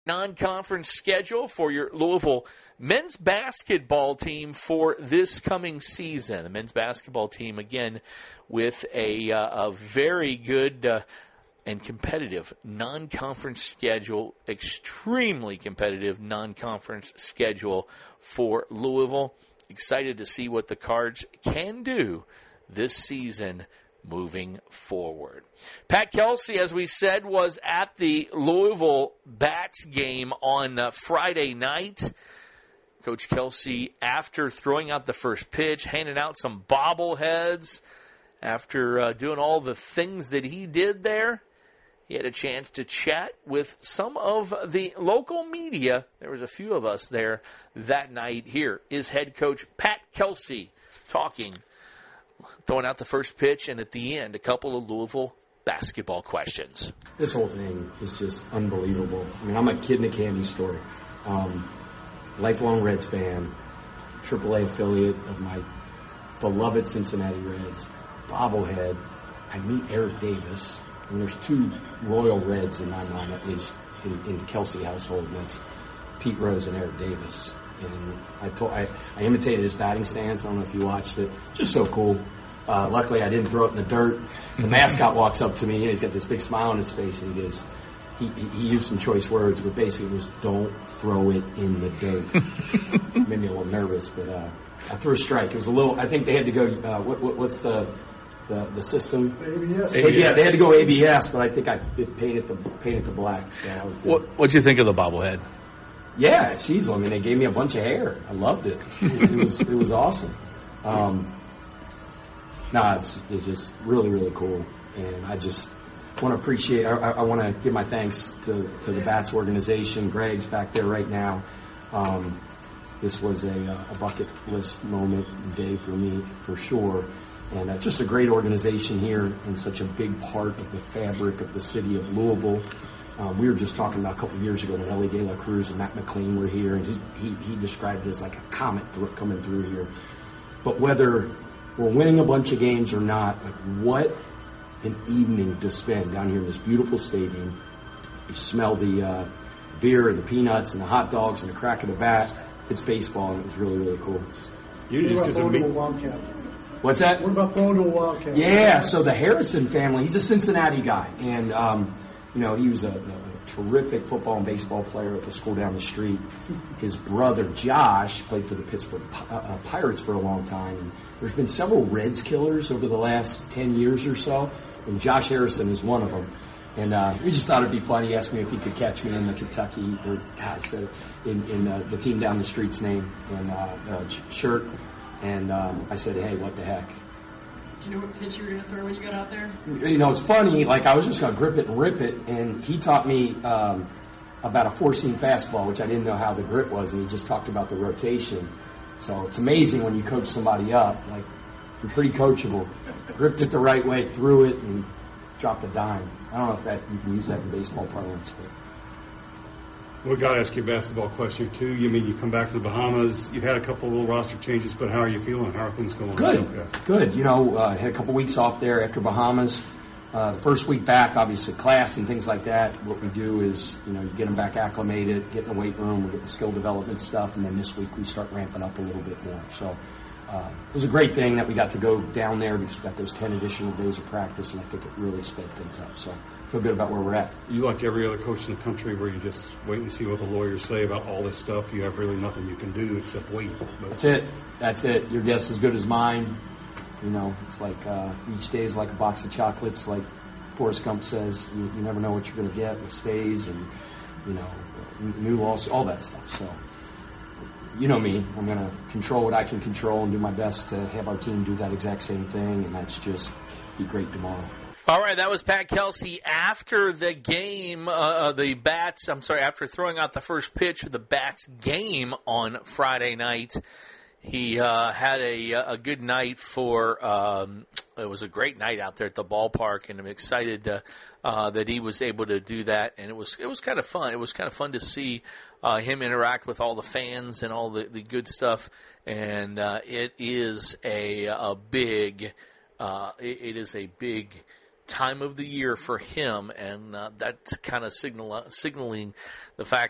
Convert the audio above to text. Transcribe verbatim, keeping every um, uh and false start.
non-conference schedule for your Louisville men's basketball team for this coming season. The men's basketball team, again, with a, uh, a very good uh, and competitive non-conference schedule, extremely competitive non-conference schedule for Louisville. Excited to see what the Cards can do this season moving forward. Pat Kelsey, as we said, was at the Louisville Bats game on uh, Friday night. Coach Kelsey, after throwing out the first pitch, handing out some bobbleheads, after uh, doing all the things that he did there, he had a chance to chat with some of the local media. There was a few of us there that night. Here is head coach Pat Kelsey talking, throwing out the first pitch, and at the end, a couple of Louisville basketball questions. This whole thing is just unbelievable. I mean, I'm a kid in a candy store. Um, lifelong Reds fan, triple A affiliate of my beloved Cincinnati Reds, bobblehead. I meet Eric Davis, and there's two Royal Reds in my mind, at least in, in the Kelsey household, and that's Pete Rose and Eric Davis. And I, told, I, I imitated his batting stance. I don't know if you watched it. Just so cool. Uh, luckily, I didn't throw it in the dirt. The mascot walks up to me, and he's got this big smile on his face, and he goes, he, he used some choice words, but basically it was, don't throw it in the dirt. Made me a little nervous, but uh, I threw a strike. It was a little, I think they had to go, uh, what, what, what's the the, the system? A B S. A B S. Yeah, they had to go A B S, but I think I it painted the painted the black. So that was good. What What'd you think of the bobblehead? Yeah, geez, I mean, they gave me a bunch of hair. I loved it. It was, it was, it was awesome. Um, nah, it's, it's just really, really cool. And I just want to appreciate, I, I want to give my thanks to, to the Bats organization. Greg's back there right now. Um, this was a, a bucket list moment day for me, for sure. And uh, just a great organization here and such a big part of the fabric of the city of Louisville. Um, we were just talking about a couple of years ago when Ellie De La Cruz and Matt McLean were here, and he, he, he described it as like a comet th- coming through here. But whether we're winning a bunch of games or not, like what an evening to spend down here in this beautiful stadium. You smell the uh, beer and the peanuts and the hot dogs and the crack of the bat. It's baseball, and it was really, really cool. You just what about going to a Wildcat? What's that? What about going to a Wildcat? Yeah, so the Harrison family, he's a Cincinnati guy, and um, you know, he was a, a terrific football and baseball player at the school down the street. His brother, Josh, played for the Pittsburgh uh, Pirates for a long time. And there's been several Reds killers over the last ten years or so, and Josh Harrison is one of them. And uh, we just thought it'd be funny. He asked me if he could catch me in the Kentucky, or God, I said, in, in uh, the team down the street's name and uh, uh, shirt. And um, I said, hey, what the heck? Did you know what pitch you were going to throw when you got out there? You know, it's funny. Like, I was just going to grip it and rip it, and he taught me um, about a four-seam fastball, which I didn't know how the grip was, and he just talked about the rotation. So it's amazing when you coach somebody up. Like, you're pretty coachable. Gripped it the right way, threw it, and dropped a dime. I don't know if that you can use that in baseball parlance, but. Well, we got to ask you a basketball question, too. You mean you come back to the Bahamas. You've had a couple of little roster changes, but how are you feeling? How are things going? Good, good. You know, uh, had a couple weeks off there after Bahamas. Uh, the first week back, obviously, class and things like that. What we do is, you know, you get them back acclimated, get in the weight room, we get the skill development stuff, and then this week we start ramping up a little bit more. So uh, it was a great thing that we got to go down there because we got those ten additional days of practice, and I think it really sped things up. So I feel good about where we're at. You, like every other coach in the country, where you just wait and see what the lawyers say about all this stuff. You have really nothing you can do except wait. But That's it. That's it. Your guess is as good as mine. You know, it's like uh, each day is like a box of chocolates. Like Forrest Gump says, you, you never know what you're going to get with stays and, you know, new laws, all that stuff. So, you know me. I'm going to control what I can control and do my best to have our team do that exact same thing, and that's just be great tomorrow. All right, that was Pat Kelsey after the game, uh, the Bats, I'm sorry, after throwing out the first pitch of the Bats game on Friday night. He uh, had a a good night for, um, it was a great night out there at the ballpark, and I'm excited uh, uh, that he was able to do that, and it was it was kind of fun. It was kind of fun to see uh, him interact with all the fans and all the, the good stuff, and uh, it is a, a big, uh, it, it is a big time of the year for him, and uh, that's kind of signal, signaling the fact